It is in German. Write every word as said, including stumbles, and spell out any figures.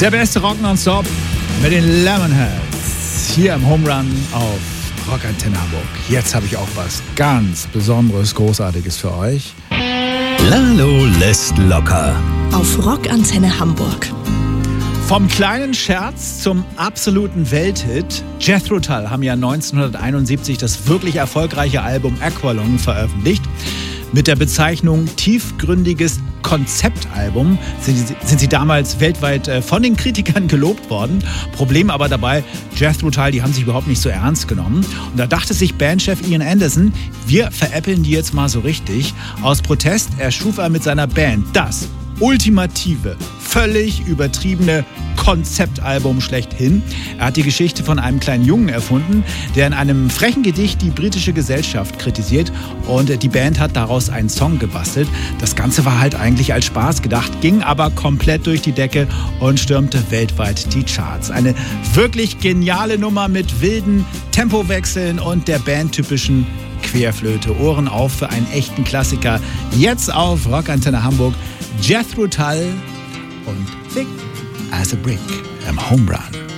Der beste Rock nonstop mit den Lemonheads hier im Home Run auf Rockantenne Hamburg. Jetzt habe ich auch was ganz Besonderes, Großartiges für euch. Lalo lässt locker. Auf Rockantenne Hamburg. Vom kleinen Scherz zum absoluten Welthit. Jethro Tull haben ja neunzehnhunderteinundsiebzig das wirklich erfolgreiche Album Aqualung veröffentlicht. Mit der Bezeichnung tiefgründiges Konzeptalbum sind sie, sind sie damals weltweit von den Kritikern gelobt worden. Problem aber dabei, Jethro Tull, die haben sich überhaupt nicht so ernst genommen. Und da dachte sich Bandchef Ian Anderson, wir veräppeln die jetzt mal so richtig. Aus Protest erschuf er mit seiner Band das ultimative, völlig übertriebene Konzeptalbum schlechthin. Er hat die Geschichte von einem kleinen Jungen erfunden, der in einem frechen Gedicht die britische Gesellschaft kritisiert, und die Band hat daraus einen Song gebastelt. Das Ganze war halt eigentlich als Spaß gedacht, ging aber komplett durch die Decke und stürmte weltweit die Charts. Eine wirklich geniale Nummer mit wilden Tempowechseln und der bandtypischen Querflöte. Ohren auf für einen echten Klassiker. Jetzt auf Rockantenne Hamburg. Jethro Tull und Thick as a Brick im Home Run.